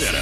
Center.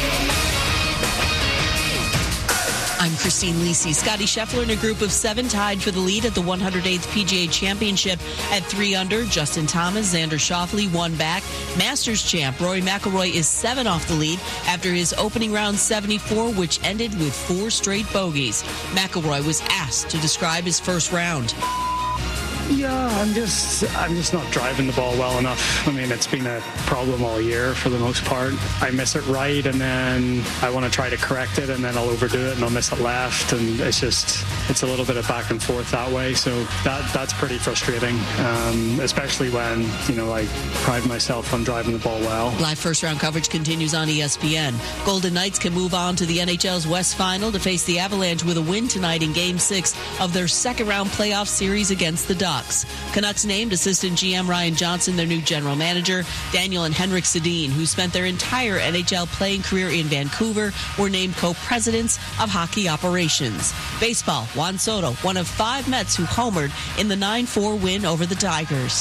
I'm Christine Lisi. Scotty Scheffler in a group of 7 tied for the lead at the 108th PGA Championship at 3 under. Justin Thomas, Xander Schauffele 1 back. Masters champ Rory McIlroy is 7 off the lead after his opening round 74, which ended with 4 straight bogeys. McIlroy was asked to describe his first round. Yeah, I'm just not driving the ball well enough. I mean, it's been a problem all year for the most part. I miss it right, and then I want to try to correct it, and then I'll overdo it, and I'll miss it left, and it's a little bit of back and forth that way. So that's pretty frustrating, especially when, I pride myself on driving the ball well. Live first-round coverage continues on ESPN. Golden Knights can move on to the NHL's West Final to face the Avalanche with a win tonight in Game 6 of their second-round playoff series against the Ducks. Canucks named assistant GM Ryan Johnson their new general manager. Daniel and Henrik Sedin, who spent their entire NHL playing career in Vancouver, were named co-presidents of hockey operations. Baseball, Juan Soto, one of 5 Mets who homered in the 9-4 win over the Tigers.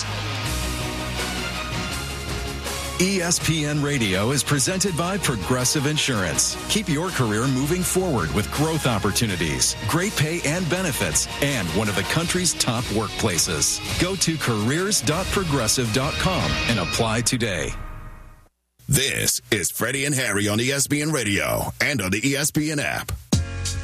ESPN Radio is presented by Progressive Insurance. Keep your career moving forward with growth opportunities, great pay and benefits, and one of the country's top workplaces. Go to careers.progressive.com and apply today. This is Freddie and Harry on ESPN Radio and on the ESPN app.